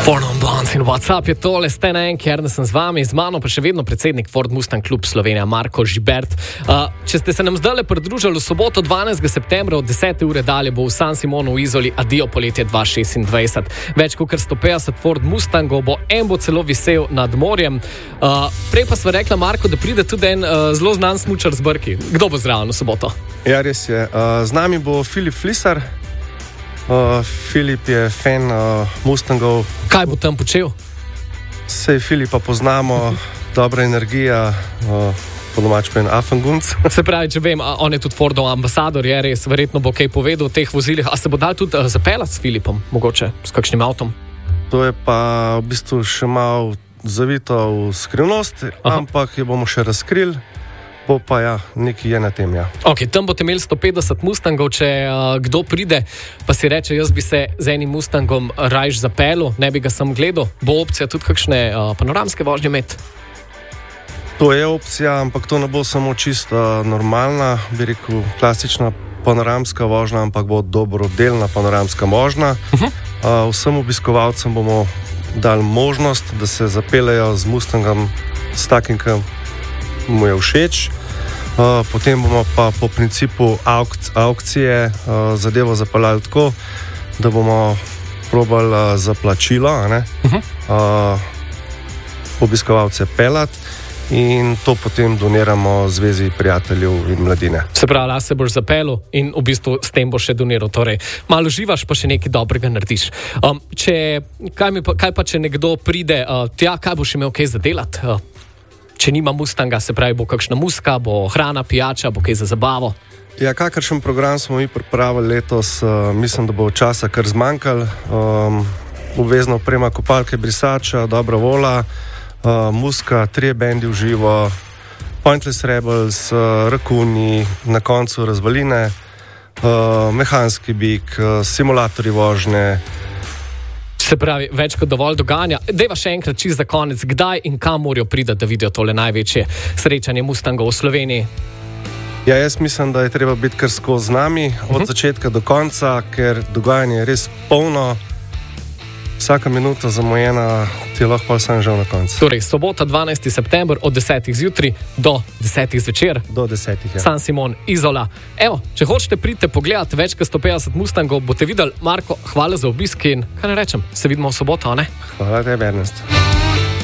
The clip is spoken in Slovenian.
Ford Blonde in WhatsApp je tole, ste na en, ker sem z vami, z mano pa še vedno predsednik Ford Mustang Klub Slovenija, Marko Žibert. Če ste se nam zdaj pridružili v soboto 12. septembra od 10. ure dalje, bo v San Simonu v Izoli Adio poletje 2026. Več kot 150 Ford Mustangov bo, en bo celo visel nad morjem. Prej pa sva rekla, Marko, da pride tudi en zelo znan smučar z Brki. Kdo bo zraven v soboto? Ja, res je. Z nami bo Filip Flisar. Filip je fan Mustangov. Kaj bo tam počel? Sej Filipa poznamo, dobra energija, po domač pa en afengunc. Se pravi, če vem, on je tudi Fordov ambasador, je res, verjetno bo kaj povedal o teh vozilih. A se bo dal tudi zapeljati s Filipom, mogoče s kakšnim avtom? To je pa v bistvu še malo zavito v skrivnost, ampak jo bomo še razkrili. Bo pa ja, nekaj je na tem, ja. Ok, tam boste imeli 150 Mustangov, če kdo pride, pa si reče, jaz bi se z enim Mustangom rajš zapeljal, ne bi ga sam gledal. Bo opcija tudi kakšne panoramske vožnje imeti? To je opcija, ampak to ne bo samo čisto normalna, bi rekel, klasična panoramska vožnja, ampak bo dobrodelna panoramska vožnja. Vsem obiskovalcem bomo dali možnost, da se zapeljejo z Mustangom, s takim, ki mu je všeč. Potem bomo pa po principu aukcije zadevo zapeljali tako, da bomo probali za plačilo obiskovalce peljati in to potem doniramo Zvezi prijateljev in mladine. Se pravi, da se boš zapeljal in v bistvu s tem boš še doniral. Torej, malo uživaš, pa še nekaj dobrega narediš. Kaj pa, če nekdo pride tja, kaj boš imel kaj za delati? Če nima Mustanga, se pravi, bo kakšna muska, bo hrana, pijača, bo kaj za zabavo? Ja, kakršen program smo mi pripravili letos, mislim, da bo časa kar zmanjkalo. Obvezno oprema kopalke, brisača, dobra vola, muska, 3 bendi v živo, Pointless Rebels, rakuni, na koncu razvaline, mehanski bik, simulatorji vožnje. Se pravi, več kot dovolj dogajanja. Dejva še enkrat čisto za konec, kdaj in kam morajo priti, da vidijo tole največje srečanje Mustangov v Sloveniji? Ja, jaz mislim, da je treba biti kar skozi z nami, od začetka do konca, ker dogajanje je res polno. Vsaka minuta zamujena, ti je lahko sam žal na koncu. Torej, sobota 12. september od 10. zjutraj do 10. zvečer. Do 10. ja. San Simon, Izola. Evo, če hočete priti pogledati več kot 150 Mustangov, boste videli. Marko, hvala za obisk in kaj ne rečem, se vidimo v soboto, ne? Hvala tebi, Ernest.